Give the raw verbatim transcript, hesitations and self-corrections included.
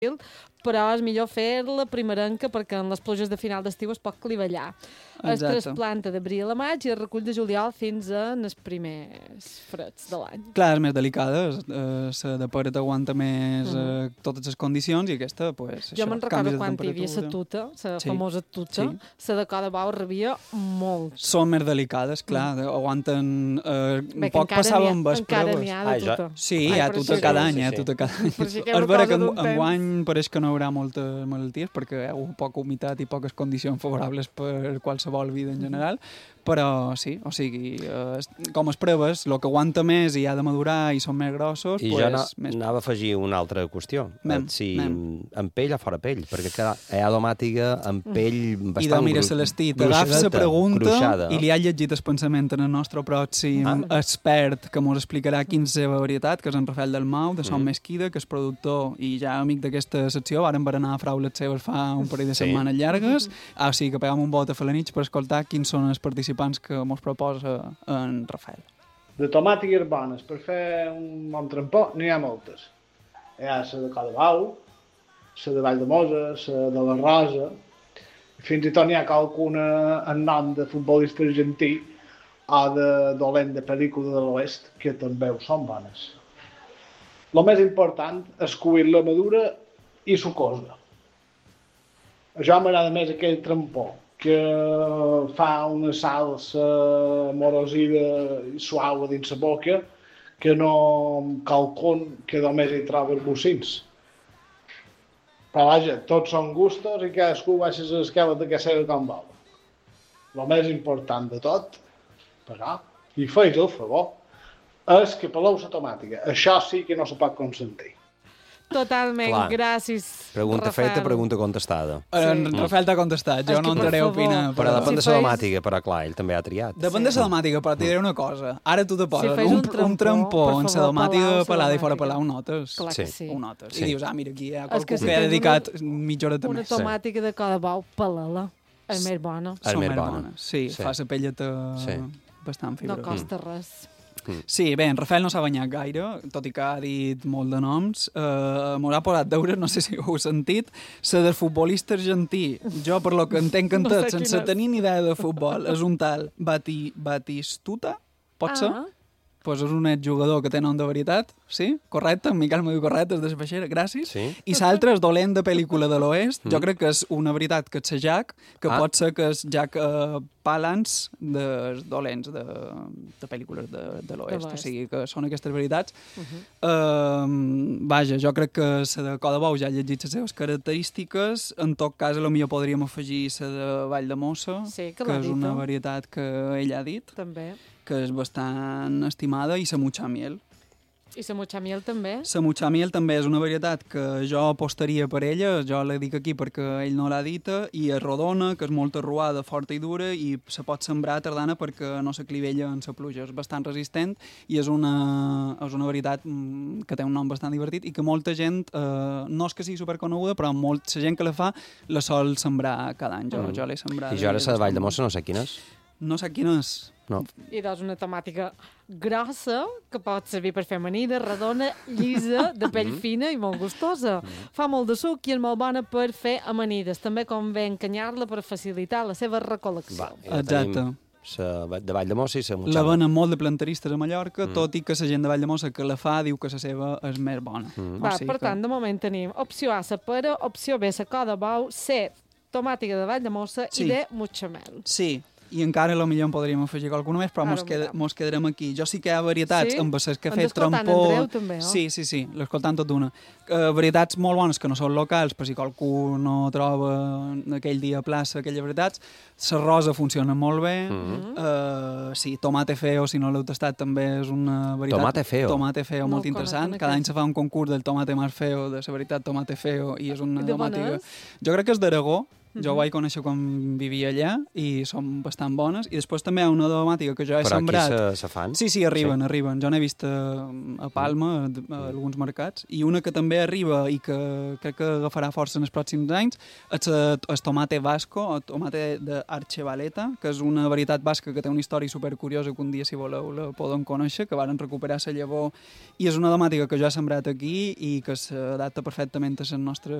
però és millor fer-la primerenca perquè en les pluges de final d'estiu es pot clivellar. Es trasplanta d'abril a maig i es recull de juliol fins en els primers freds de l'any. Clar, és més delicada, la de pera t'aguanta més mm. eh, totes les condicions i aquesta, pues, jo me'n recordo quan hi havia la tuta, la sí. famosa tuta, la sí. de Coda Bau rebia molt. Són més delicades, clar, mm. aguanten... Eh, un poc passaven amb les encara proves. n'hi ha de tuta. Ah, sí, hi ha tuta sí, cada any, hi ha tuta cada any. És vera que enguany pareix que no hi haurà moltes malalties perquè hi ha poca humitat i poques condicions favorables per qualsevol vida en general, però sí, o sigui, eh, com es proves, el que aguanta més i ha de madurar i són més grossos... I pues, jo no, més... anava a afegir una altra qüestió. Mem, si mem. amb pell o fora pell, perquè cada, hi ha domàtiga amb pell bastant... I de mira, Celestí, t'agafes la pregunta gruixada. I li ha llegit el pensament en el nostre pròxim ah. expert que ens explicarà quina és la seva varietat, que és en Rafael Dalmau, de Son mm. Mesquida, que és productor i ja amic d'aquesta secció. Varen berenar a fraules seves fa un parell de sí. setmanes llargues. Ah, o sigui que pegam un vot a Falanich per escoltar quins són els participants que ens proposa en Rafael. De tomàtiques bones per fer un bon trampó n'hi ha moltes. Hi ha la de Coda Bau, la de Valldemossa, la de la Rosa, fins i tot n'hi ha qualcuna en nom de futbolista argentí o de dolent de pel·lícula de l'Oest, que també són bones. El més important és cuir-la madura i sucosa. Jo m'agrada més aquell trampó que fa una salsa morosida i suau dins la boca que no calcun que només hi troba bocins. Però vaja, tots són gustos i cadascú baixa l'esquela de que sigui com vol. El més important de tot, però, i feis el favor, és que peleu la tomàtica. Això sí que no se pot consentir. Totalment, clar. Gràcies, pregunta Rafael. feta, pregunta contestada. Sí. En Rafael t'ha contestat, jo és no entraré a opinar. Però, però depèn si de la domàtica, però clar, ell també ha triat. Depèn sí. de la domàtica, però t'hi diré una cosa. Ara tu te poses si un, un trampó, un trampó en la domàtica pelada i fora pelar, ho notes. Clar que sí. Ho notes. Sí. I dius, ah, mira, aquí hi ha qualcú que, que ha dedicat una, mitja hora també. Una tomàtica de Coda Bau, pela-la. És més bona. És més bona. Sí, sí, fa la pelleta sí. bastant fibrosa. No costa mm. res. Mm. Sí, bé, en Rafael no s'ha banyat gaire, tot i que ha dit molt de noms. Uh, M'ho ha posat deure, no sé si ho heu sentit, la del futbolista argentí. Jo, per lo que entenc en tot, no sé sense tenir ni idea de futbol, és un tal Bati, Batistuta, pot ser? Ah. Pues és un exjugador que té nom de veritat, sí? Correcte, en Miquel m'ho diu correcte, és de Baixera, gràcies. Sí. I l'altre és dolent de pel·lícula de l'Oest. Mm. Jo crec que és una veritat que és la Jack, que ah. pot ser que és Jack uh, Palance dels dolents de, de pel·lícules de, de l'Oest. O sigui, que són aquestes veritats. Uh -huh. uh, vaja, jo crec que la de Coda Bau ja ha llegit les seves característiques. En tot cas, potser podríem afegir la de Valldemossa, sí, que, que és dit, una no? varietat que ell ha dit. També. Que és bastant estimada, i la Muchamiel. I la Muchamiel també? La Muchamiel també és una varietat que jo apostaria per ella, jo la dic aquí perquè ell no l'ha dita, i és rodona, que és molt arruada, forta i dura, i se pot sembrar tardana perquè no s'aclivella en la pluja. És bastant resistent i és una, és una varietat que té un nom bastant divertit i que molta gent, eh, no és que sigui superconeguda, però molt, la gent que la fa la sol sembrar cada any. Jo, mm. jo l'he sembrat. I jo ara la de Valldemossa no sé quina és. No sé quina és. No. I doncs una temàtica grossa que pot servir per fer amanida, redona, llisa, de pell fina i molt gustosa. Fa molt de suc i és molt bona per fer amanides. També convé encanyar-la per facilitar la seva recol·lecció. Va, ja exacte. La de Valldemossa i la Muchamiel. La venen molt de plantaristes a Mallorca, mm. tot i que la gent de Valldemossa que la fa diu que la seva és més bona. Mm. Va, o sigui per que... tant, de moment tenim opció A, la pera, opció B, la Coda Bau, C, tomàtica de Valldemossa sí. i D, Muchamiel. Sí. I encara potser en podríem afegir qualcuna més, però mos, qued mos quedarem aquí. Jo sí que hi ha varietats sí? amb les que ha fet trampó... Andreu, també, oh? Sí, sí, sí, l'escoltant tot d'una. Uh, varietats molt bones que no són locals, per si qualcú no troba aquell dia a plaça aquelles varietats. La rosa funciona molt bé. Mm -hmm. uh, sí, tomate feo, si no l'heu tastat, també és una varietat... Tomate feo. Tomate feo, molt, molt interessant. Cada any se fa un concurs del tomate més feo, de la varietat tomate feo, i és una tomàtica... Jo crec que és d'Aragó, Jo ho vaig conèixer quan vivia allà i són bastant bones. I després també hi ha una domàtica que jo he Però sembrat. aquí se, se fan? Sí, sí, arriben, Sí. arriben. Jo n'he vist a, a Palma, a, a alguns mercats. I una que també arriba i que crec que agafarà força en els pròxims anys és el tomate vasco, o tomate d'Archevaleta, que és una varietat basca que té una història supercuriosa que un dia, si voleu, la podem conèixer, que varen recuperar la llavor. I és una domàtica que jo he sembrat aquí i que s'adapta perfectament a les nostres